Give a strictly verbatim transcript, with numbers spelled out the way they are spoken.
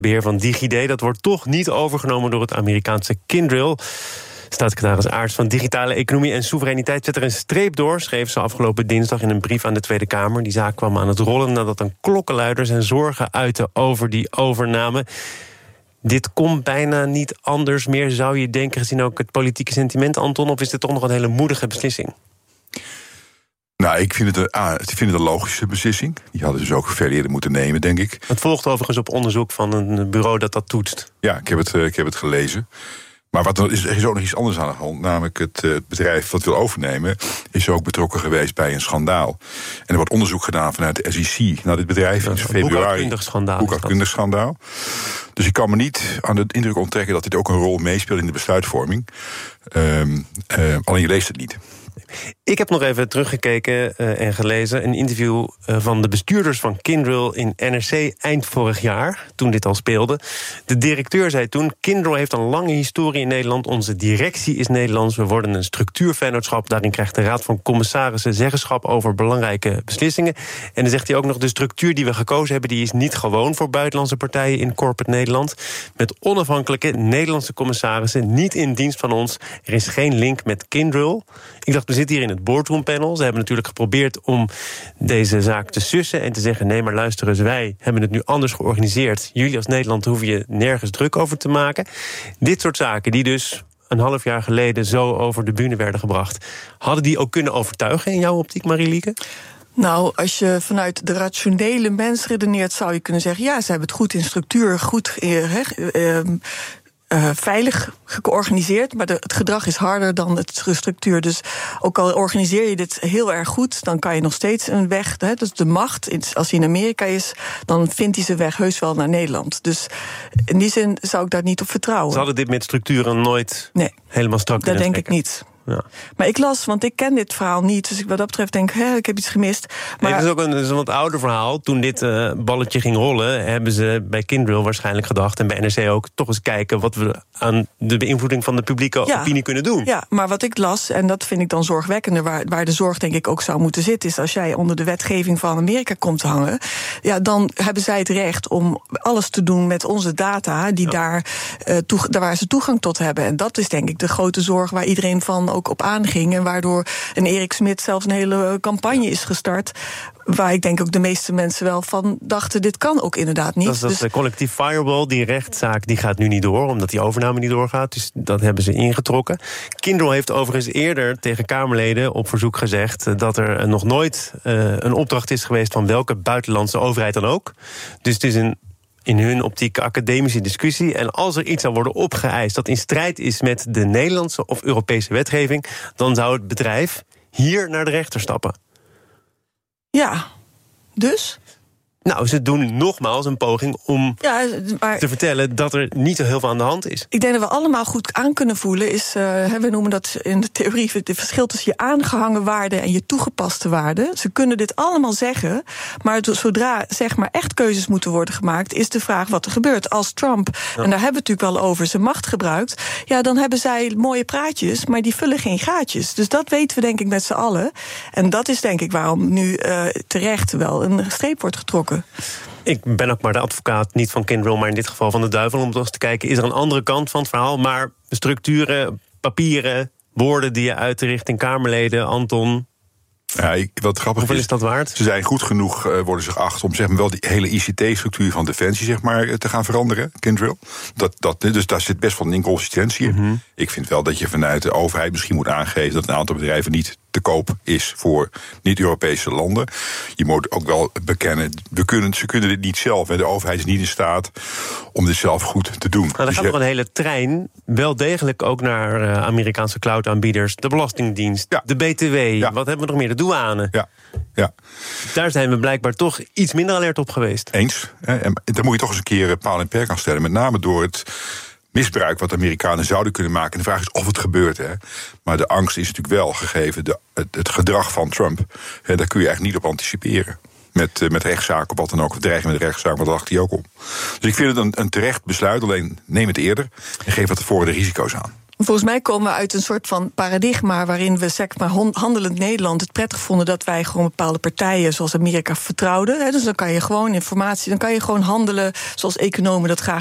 Beheer van DigiD, dat wordt toch niet overgenomen door het Amerikaanse Kyndryl. Staatssecretaris Aarts van Digitale Economie en Soevereiniteit zet er een streep door, schreef ze afgelopen dinsdag in een brief aan de Tweede Kamer. Die zaak kwam aan het rollen nadat een klokkenluider zijn zorgen uitte over die overname. Dit komt bijna niet anders meer, zou je denken, gezien ook het politieke sentiment, Anton, of is dit toch nog een hele moedige beslissing? Nou, ik vind het, een, ah, ik vind het een logische beslissing. Die hadden ze dus ook veel eerder moeten nemen, denk ik. Het volgt overigens op onderzoek van een bureau dat dat toetst. Ja, ik heb het, ik heb het gelezen. Maar wat, er, is, er is ook nog iets anders aan de hand. Namelijk het, het bedrijf wat wil overnemen is ook betrokken geweest bij een schandaal. En er wordt onderzoek gedaan vanuit de S E C naar dit bedrijf. Ja, in februari. Boekhoudkundig schandaal. Boekhoudkundig schandaal. Dus ik kan me niet aan de indruk onttrekken dat dit ook een rol meespeelt in de besluitvorming. Um, uh, alleen je leest het niet. Ik heb nog even teruggekeken uh, en gelezen een interview uh, van de bestuurders van Kyndryl in N R C eind vorig jaar, toen dit al speelde. De directeur zei toen: Kyndryl heeft een lange historie in Nederland. Onze directie is Nederlands. We worden een structuurvennootschap. Daarin krijgt de Raad van Commissarissen zeggenschap over belangrijke beslissingen. En dan zegt hij ook nog: de structuur die we gekozen hebben, die is niet gewoon voor buitenlandse partijen in corporate Nederland. Met onafhankelijke Nederlandse commissarissen, niet in dienst van ons. Er is geen link met Kyndryl. Ik dacht, we zitten hier in het boardroom panel. Ze hebben natuurlijk geprobeerd om deze zaak te sussen en te zeggen: nee, maar luister eens, wij hebben het nu anders georganiseerd. Jullie als Nederland hoeven je nergens druk over te maken. Dit soort zaken die dus een half jaar geleden zo over de bühne werden gebracht, hadden die ook kunnen overtuigen in jouw optiek, Marielieke? Nou, als je vanuit de rationele mens redeneert, zou je kunnen zeggen: ja, ze hebben het goed in structuur, goed uh, uh, Uh, veilig georganiseerd, maar de, het gedrag is harder dan het structuur. Dus ook al organiseer je dit heel erg goed, dan kan je nog steeds een weg, hè, dus de macht, als hij in Amerika is, dan vindt hij zijn weg heus wel naar Nederland. Dus in die zin zou ik daar niet op vertrouwen. Ze hadden dit met structuren nooit nee, helemaal strak dat denk ik niet. Ja. Maar ik las, want ik ken dit verhaal niet, dus wat dat betreft denk ik, hè, ik heb iets gemist. Maar nee, het is ook een, het is een wat ouder verhaal. Toen dit uh, balletje ging rollen, hebben ze bij Kyndryl waarschijnlijk gedacht, en bij N R C ook, toch eens kijken wat we aan de beïnvloeding van de publieke ja, opinie kunnen doen. Ja, maar wat ik las, en dat vind ik dan zorgwekkender, waar, waar de zorg denk ik ook zou moeten zitten, is als jij onder de wetgeving van Amerika komt te hangen, ja, dan hebben zij het recht om alles te doen met onze data, die ja. daar, uh, toe, daar waar ze toegang tot hebben. En dat is denk ik de grote zorg waar iedereen van ook op aanging. En waardoor een Erik Smit zelfs een hele campagne is gestart, waar ik denk ook de meeste mensen wel van dachten, dit kan ook inderdaad niet. Dat is dat dus de collectief firewall, die rechtszaak, die gaat nu niet door, omdat die overname niet doorgaat. Dus dat hebben ze ingetrokken. Kyndryl heeft overigens eerder tegen Kamerleden op verzoek gezegd dat er nog nooit uh, een opdracht is geweest van welke buitenlandse overheid dan ook. Dus het is een in hun optiek academische discussie. En als er iets zou worden opgeëist dat in strijd is met de Nederlandse of Europese wetgeving, dan zou het bedrijf hier naar de rechter stappen. Ja, dus? Nou, ze doen nogmaals een poging om ja, maar te vertellen dat er niet zo heel veel aan de hand is. Ik denk dat we allemaal goed aan kunnen voelen is, uh, we noemen dat in de theorie het verschil tussen je aangehangen waarde en je toegepaste waarde. Ze kunnen dit allemaal zeggen, maar zodra zeg maar echt keuzes moeten worden gemaakt, is de vraag wat er gebeurt. Als Trump, ja. en daar hebben we het natuurlijk wel over, zijn macht gebruikt, ja, dan hebben zij mooie praatjes, maar die vullen geen gaatjes. Dus dat weten we denk ik met z'n allen. En dat is denk ik waarom nu uh, terecht wel een streep wordt getrokken. Ik ben ook maar de advocaat, niet van Kyndryl, maar in dit geval van de duivel, om eens te kijken, is er een andere kant van het verhaal? Maar structuren, papieren, woorden die je uit de richting Kamerleden, Anton, ja, ik, wat grappig hoeveel is, is dat waard? Ze zijn goed genoeg, uh, worden zich geacht om zeg maar wel die hele I C T-structuur van Defensie zeg maar te gaan veranderen, Kyndryl. Dat, dat, dus daar zit best wel een inconsistentie in. Mm-hmm. Ik vind wel dat je vanuit de overheid misschien moet aangeven dat een aantal bedrijven niet te koop is voor niet-Europese landen. Je moet ook wel bekennen, we kunnen, ze kunnen dit niet zelf. En de overheid is niet in staat om dit zelf goed te doen. Nou, er dus gaat je... nog een hele trein, wel degelijk ook naar uh, Amerikaanse cloud-aanbieders, de Belastingdienst, ja. de B T W, ja. wat hebben we nog meer, de douane. Ja. Ja. Daar zijn we blijkbaar toch iets minder alert op geweest. Eens. En daar moet je toch eens een keer paal en perk aan stellen. Met name door het misbruik wat de Amerikanen zouden kunnen maken. En de vraag is of het gebeurt. Hè. Maar de angst is natuurlijk wel gegeven. De, het, het gedrag van Trump. Hè, daar kun je eigenlijk niet op anticiperen. Met, met rechtszaken of wat dan ook. Of dreigen met rechtszaken, want daar dacht hij ook om. Dus ik vind het een, een terecht besluit. Alleen neem het eerder en geef wat tevoren de risico's aan. Volgens mij komen we uit een soort van paradigma waarin we, zeg maar, handelend Nederland het prettig vonden dat wij gewoon bepaalde partijen zoals Amerika vertrouwden. Dus dan kan je gewoon informatie, dan kan je gewoon handelen zoals economen dat graag